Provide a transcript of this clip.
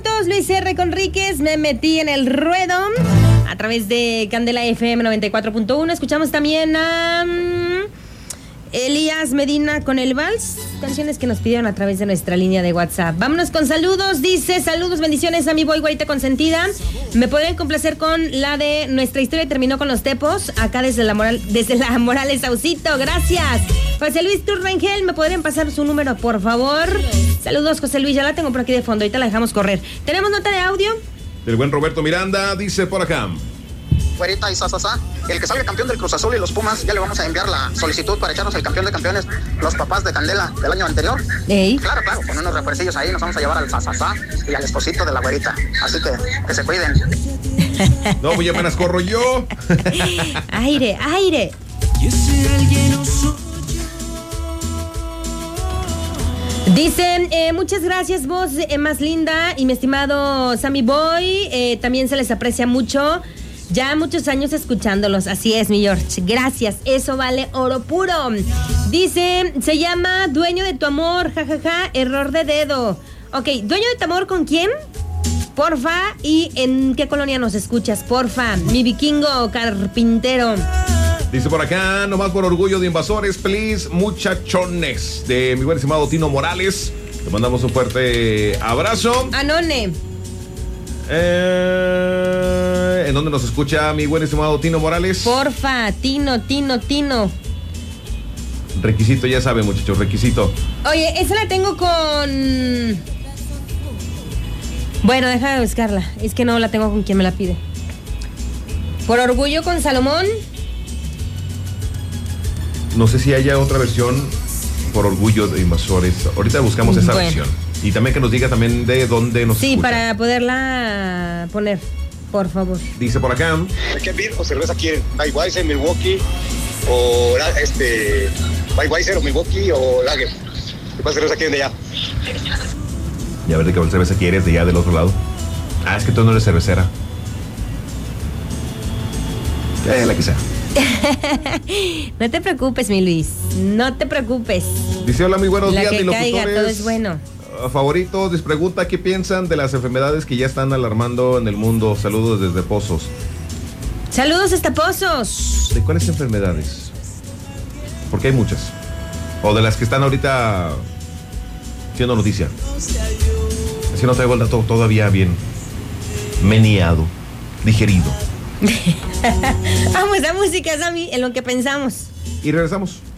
Luis R. Conríquez, me metí en el ruedo a través de Candela FM 94.1. Escuchamos también a Elías Medina con el Vals, canciones que nos pidieron a través de nuestra línea de WhatsApp. Vámonos con saludos, dice: saludos, bendiciones a mi boy güerita consentida. Me podrían complacer con la de Nuestra historia terminó con los tepos, acá desde la Morales Saucito, gracias. José Luis Turrengel, ¿me podrían pasar su número, por favor? Saludos, José Luis, ya la tengo por aquí de fondo, ahorita la dejamos correr. ¿Tenemos nota de audio? El buen Roberto Miranda dice por acá: güerita y sasasa, el que salga campeón del Cruz Azul y los Pumas, ya le vamos a enviar la solicitud para echarnos el campeón de campeones, los papás de Candela del año anterior. ¿Ey? Claro, con unos refuercillos ahí nos vamos a llevar al sasasa y al esposito de la güerita, así que se cuiden. No, muy apenas corro yo. Aire. Y ese alguien no soy. Dice, muchas gracias, voz más linda y mi estimado Sammy Boy, también se les aprecia mucho. Ya muchos años escuchándolos, así es, mi George. Gracias, eso vale oro puro. Dice, se llama Dueño de tu amor, jajaja, error de dedo. Ok, ¿Dueño de tu amor con quién? Porfa, ¿y en qué colonia nos escuchas? Porfa, mi vikingo carpintero. Dice por acá, nomás por orgullo de invasores, please, muchachones. De mi buen estimado Tino Morales. Le mandamos un fuerte abrazo. Anone. ¿En dónde nos escucha mi buen estimado Tino Morales? Porfa, Tino. Requisito, ya sabe, muchachos, requisito. Oye, esa la tengo con... Bueno, deja de buscarla. Es que no la tengo con quien me la pide. Por orgullo con Salomón. No sé si haya otra versión por orgullo de invasores. Ahorita buscamos esa versión. Y también que nos diga también de dónde nos escucha. Para poderla poner, por favor. Dice por acá: ¿qué beer o cerveza quieren? Budweiser, Milwaukee o Budweiser o Milwaukee o Lager. ¿Qué cerveza quieren de allá? Y a ver de qué cerveza quieres de allá del otro lado. Ah, es que tú no eres cervecera. La que sea. No te preocupes, mi Luis. No te preocupes. Dice: hola, muy buenos días, mi locutores. Caiga, todo es bueno. Favoritos, les pregunta qué piensan de las enfermedades que ya están alarmando en el mundo. Saludos desde Pozos. Saludos hasta Pozos. ¿De cuáles enfermedades? Porque hay muchas. O de las que están ahorita siendo noticia. Así no traigo el dato todavía bien meneado, digerido. Vamos a música, Sammy, en lo que pensamos. Y regresamos.